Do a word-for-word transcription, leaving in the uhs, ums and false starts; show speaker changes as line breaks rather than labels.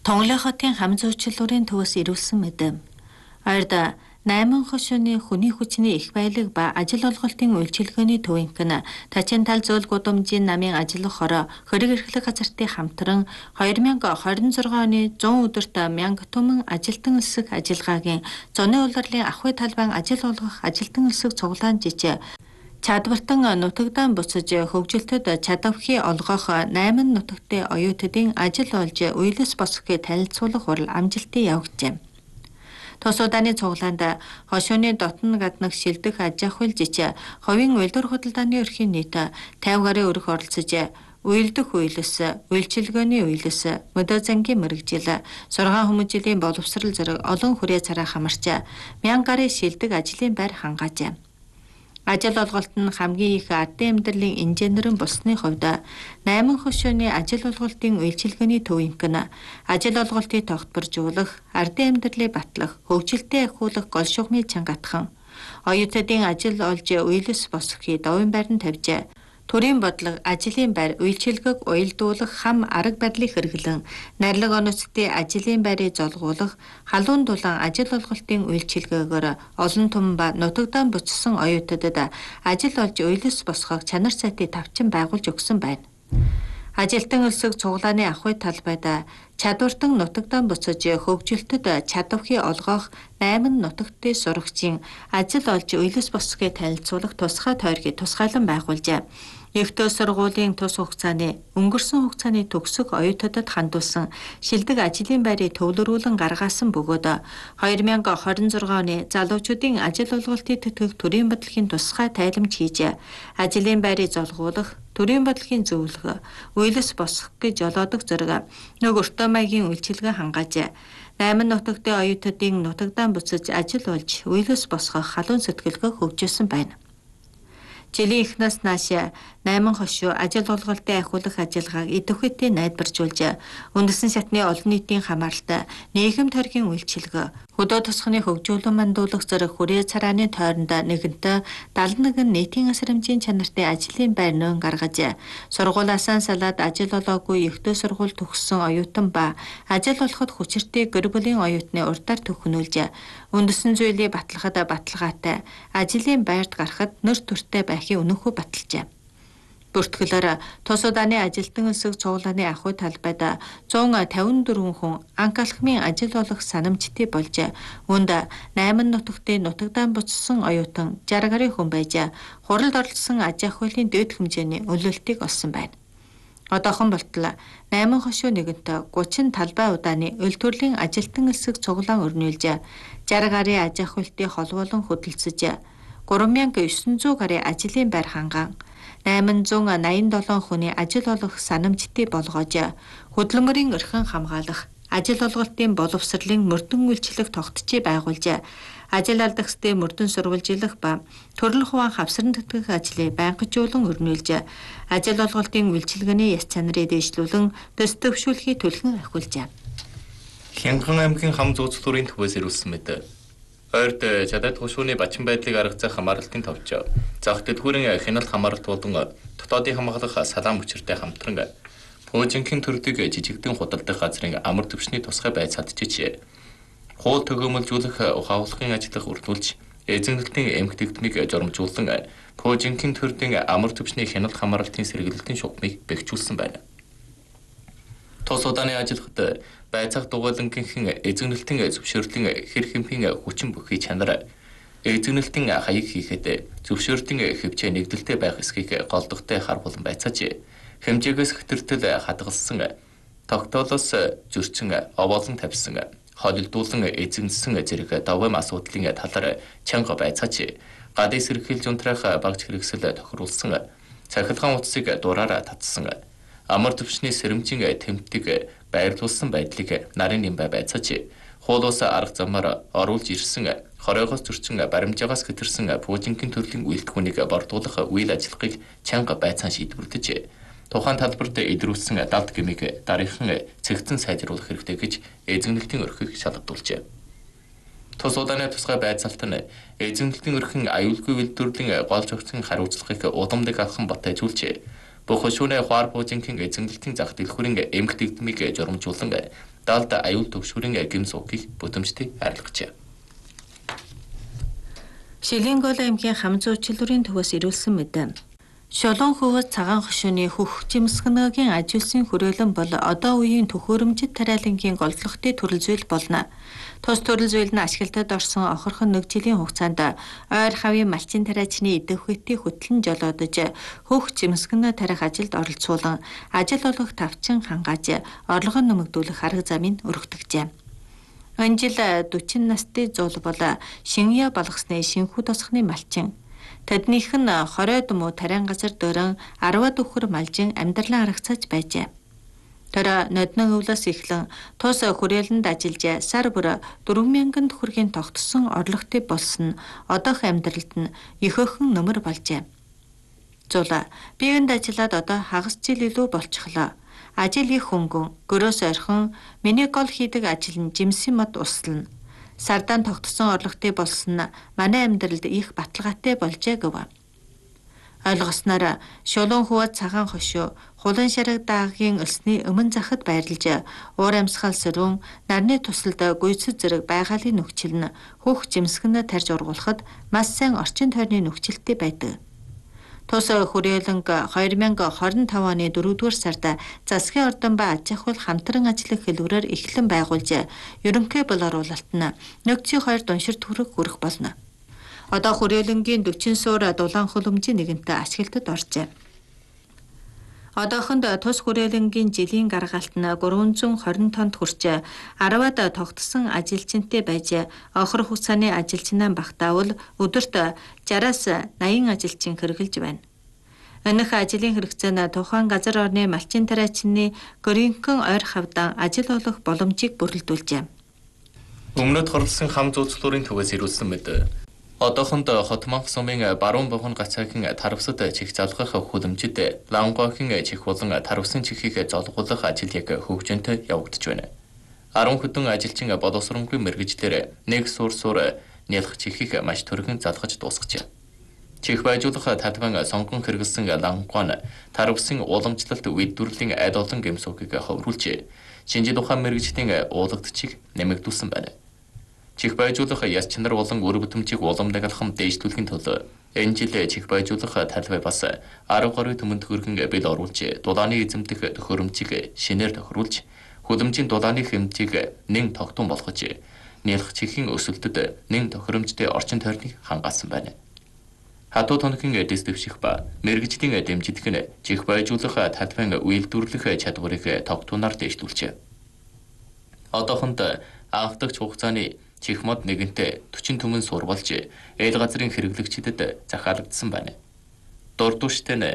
Тонглоо хотын хам зүйчлүүрийн төвөөс ирүүлсэн мэдэв. Ойрд найман хошууны хүний хүчний их баялаг ба ажил олголтын үйлчилгээний төвийнхэн Тачин тал зөөл гудамжийн намын ажиллах хороо хөрөг эрхлэх газартын хамтран хоёр мянга хорин зургаан оны зуун өдөрт мянга түмэн ажилтан элсэг ажиллагаагийн зуны улирлын ахуй талбайн ажил олгох ажилтан элсэг цуглаан жижиг чадвартан нутагдан буцаж хөгжилтөд чадавхи олгох найман нутагтын оюутдын ажил олж уйлс босхийг танилцуулах хурал амжилтыг явуулжээ. Тус удааны цуглаанд хошууны дотн гаднах шилдэх аж ахуйл жижиг ховын уйлдвар худалдааны өрхийн нийт пятьдесят гаруй өрх оролцож уйлдах уйлс, үйлчилгээний уйлс, мөдөө зангийн мэрэгжил, сургаан хүмүүжлийн боловсрал зэрэг олон хүрээ цараа хамарч мянга гаруй шилдэг ажлын байр хангаажээ. Ажил олголт нь хамгийн их ардын амьдралын инженерийн болсны хувьд найман хошууны ажил олголтын үйлчилгээний төвийнхэн ажил олголтыг тогтворжуулах, ардын амьдралыг батлах, хөгжилтэй ахиулах гол шугамыг чангатхан, оюутнуудын ажил олж уйлс босхийг довын байранд тавьжээ. Төрийн бодлого, ажлын байр, үйлчилгээг уялдуулах хам арга барилыг хэрэглэн, найрлаг онцтой ажлын байрыг золгуулах, халуун дулаан ажил олголтын үйлчилгээгээр олон том ба нутагдан буцсан оюутнуудад ажил олж уйлс босгох чанар сайтыг тавчин байгуулж өгсөн байна. Ажилтан элсэг цуглааны ахуй талбайд чадвартан нутагдан буцаж хөгжилтөд чадвхи олгох найман нутагтын сурагчийн ажил олж уйлс босхийг танилцуулах тусгай тойргийг тусгайлан байгуулжээ. Өвтөө сургуулийн тус хугацааны өнгөрсөн хугацааны төгсөх оюутнуудад хандуулсан шилдэг ажлын байрыг төвлөрүүлэн гаргасан бөгөөд хоёр мянга хорин зургаан оны залуучуудын ажил олголтыг тэтгэх төрийн бодлогын тусгай тайламж хийж ажлын байрыг золгуулах, төрийн бодлогын зөвлөгөө, уйлс босгох гэж жолоодог зэрэг нэг өртөө маягийн үйлчилгээ хангаажээ. Найман нутагтын оюутнуудын нутагдан буцаж ажил олж уйлс босгох халуун сэтгэлгээ хөгжүүлсэн байна. Жилийн эхнээс нааш найман хошуу ажил олголтын ахиулах ажиллагааг идэвхтэй найдваржуулж, үндэсний шатны олон нийтийн хамааралтай нийгэм тойргийн үйлчилгээ, хөдөө тосгоны хөгжүүлэн мандуулах зэрэг хүрээ царааны тойронд нэгэнтээ далд нэгэн нийтийн асар хэмжээний чанартай ажлын байр нөн гаргаж, сургуулиасаа салаад ажил олоогүй өвтөө сургууль төгссөн оюутан ба ажил олоход хүчиртэй гэр бүлийн оюутны урдаар төхнүүлж, үндэсний зүйлийг батлахад баталгаатай ажлын байрт гарахад нэр төртэй байхыг өнөөхөө баталжээ. Бүртгэлээр тус удааны ажилтан элсэг цуглааны ахуй талбайд зуун тавин дөрвөн хүн анх алхмын ажил олох санамжтай болж, үүнд найман нутагтын нутагдан буцсан оюутан жаргал гаруй хүн байж, хуралд оролцсон аж ахуйлын дэд хэмжээний өлөлтийг олсон байна. Одоохон болтол найман хошуу нэгэнт гучин талбай удааны өл төрлийн ажилтан элсэг цуглаан өрнүүлж, жаргал гаруй аж ахуйлтыг холбоолон хөдөлсөж, гурван мянга девин зуун гаруй ажлын байр хангаан, найман зуун найман долоон хүний ажил олох санамжтай болгоож, хөдөлмөрийн эрхэн хамгаалах, ажил олголтын боловсролын мөрдөн үйлчлэх тогтцыг байгуулж, ажил алдагчдын мөрдөн сурвалжилах ба төрөл хувийн хавсран тэтгэх ажлыг байнгажуулан өрнүүлж, ажил олголтын үйлчилгээний яс чанарыг дэвшлүүлэн төс төвшүүлэхийг түлхэн ахиулжээ.
Хянган аймгийн хам зуучлалын төвөөс ирүүлсэн мэт. Ойрд чадад хошууны бачин байдлыг аргацах хамааралтын товч, зах дэдгүүрийн хяналт хамааралт болон дотоодын хамгаалах салаан мөчөртэй хамтран пуужингийн төрдөг жижигдэн худалдах газрын амар төвшний тусгай байц чадчихжээ. Хуул төгөөмөлжүүлэх ухаалгын ажиллах үрдүүлж, эзэнгэлтийн эмгтэгдмийг журамжуулан пуужингийн төрдийн амар төвшний хяналт хамааралтын сэргийлэлтийн шугамыг бэхжүүлсэн байна. Тус удааны ажиллахад байцаах дугуйлангийнхэн эзэгнэлтийн зөвшөөрлийн хэр хэмпийн хүчин бүхий чанар, эзэгнэлтийн хаяг хийхэд зөвшөөрлийн хөвчөө нэгдэлтэй байх эсхийг голдогтой харуулсан байцааж, хэмжээгээс хэтэртэл хадгалсан, тогтоолоос зөрчин овоолон тавьсан, холилдуулан эзэгнсэн зэрэг давгам асуудлын талаар чанга байцааж, гадаа сэрхийлж унтраах багж хэрэгсэл тохируулсан, цахилгаан утсыг дураараа татсан, амар төвчний сэрэмжийн тэмдэг байрлуулсан байдлыг нарын нэмбай байцааж, хуулуус арга замаар оруулж ирсэн, хоройгоос зөрчин баримжаагаас хэтэрсэн пуужингийн төрлийн үйлдэлхүүнийг бordуулах үйл ажиллагыг чанга байцаан шийдвэрлэж, тухайн талбарт идрүүлсэн далд гэмиг дараахан цэгцэн сайжруулах хэрэгтэй гэж эзэнгэлтийн өрхийг шалгадуулжээ. Тус удааны тусгай байцаалт нь эзэнгэлтийн өрхийн аюулгүй үйлдвэрлэлийн гол зохицын хариуцлагыг удамдаг алхан батайжуулжээ. Бүх хошууны хуар пуужингийн эзэнгэлтийн зах дэлгүүрийн эмгтэгдмийг журамжуулан даалд аюул төвшүүрийн гэмс уугийг бүтэмжтэй арилгажээ.
Шилэнгол аймгийн хам зуучлалын төвөөс ирүүлсэн мэдэм. Шолон хөвөс цагаан хошууны хөх жимсгэнэгийн аж үйлсийн хүрээлэн бол одоо үеийн төхөөрөмжит тариалангийн голдлогтой төрөл зүйл болно. Тус төрөл зүйл нь ашиглалтад орсон охорхон нэг жилийн хугацаанд ойр хавийн малчин тариачны идэвхэтийг хөтлөн жолоодож хөх жимсгэнэ тарих ажилд оролцуулан ажил олгох тавчин хангааж орлого нэмэгдүүлэх арга замыг өргөтгөжээ. Энэ жил дөрвөн настай зуул бол шингяа балгасны шинхүү тосхны малчин. Тэднийх нь хорой дмуу тариан газар дөрөн арваад өхөр малжин амьдралаа аргацааж байжээ. Тэр ноднон өвлөөс эхлэн тус хүрээлэнд ажиллаж сар бүр дөрвөн мянган төгрөгийн тогтсон орлоготой болсон одоох амьдралд нь их өхөн нөмөр болжээ. Зула биеинд ажиллаад одоо хагас жил илүү болчихлоо. Ажил их хөнгөн, гөрөөс орхон миний гол хийдэг ажил нь жимсийн мод услана. Сардаан тогтсон орлоготой болсон нь манай амьдралд их баталгаатай болжээ гэв. Ойлгосноор шулуун хөвөд цагаан хошуу хулан шараг даагийн өлсний өмнө захад байрлаж уур амьсгал сөрүүн нарны тусалд гүйцэд зэрэг байгалийн нөхцөл нь хөх жимсгэнэ тарж ургуулахад маш сайн орчин тойрны нөхцөлтэй байдаг. Тус хүрээлэнг хоёр мянга хорин таван оны дөрөвдүгээр сард засгийн ордон ба аж ахуйл хамтран ажиллах хэлбэрээр эхлэн байгуулж, ерөнхий бол оруулалт нь нэг цэг хоёр дуншир төгрөг хүрэх болно. Одоо хүрээлэнгийн дөчин суур дулаан хөлөмжийн нэгэнтээ ашиглалтад оржээ. Одоохонд тус хүрээлэнгийн жилийн гаргалт нь гурван зуун хорин тоннд хүрч арваад тогтсон ажилчинтай байж охор хугацааны ажилчнаа багтаавал өдөрт жараас наян ажилчин хэрэгжилж байна. Энэх ажлын хэрэгцээ нь тухайн газар орны малчин тариачны гөрийнхэн ойр хавдан ажил олох боломжийг бүрэлдүүлжээ.
Өмнөд хорлолцсон хам зуучлалын төвөөс ирүүлсэн мэд. Одоохонд Хотмонх сумын баруун бохон гацаагийн тарвсад чих залгах хүлэмжид Лангоохийн чих болон тарвсан чихийг золгуулах ажил яг хөгжөнтэй явагдаж байна. арван хэдэн ажилчин боловсронгүй мэргэжлэр нэг суур суур нялх чихийг маш төргөн залгаж дуусгажээ. Чих байжуулах татван сонгон хэрэгэлсэн Лангоон тарвсан уламжлалт үйлдвэрлэлийн аль олон гэмсүүгийг ховруулж шинжил ухаан мэргэжлийн уулагдчийг нэмэгдүүлсэн байна. Чих байжуулах яс чанар болон үр бүтэмжийг уламжлалхан дээшлүүлэхийн тулд энэ жил чих байжуулах талбай бас арга гаруй төмөн төгрөгөн бил оруулж дулааны эзэмдэх төхөөрөмжийг шинээр тохируулж хүлэмжийн дулааны хэмжээг нэн тогтун болгож нялх чихийн өсөлтөд нэн тохиромжтой орчин тойрныг хангаасан байна. Хатуу тонхын дэс дэвших ба мэргэжлийн дэмжлэг нь чих байжуулах талбайн үйлдвэрлэх чадварыг тогтунаар дээшлүүлжээ. Одоохонд анхдагч хугацааны чих мод нэгэнтээ төчин төмөн сурвалж ээл газрын хэрэглэгчдэд захиалагдсан байна. Дурдуштай нь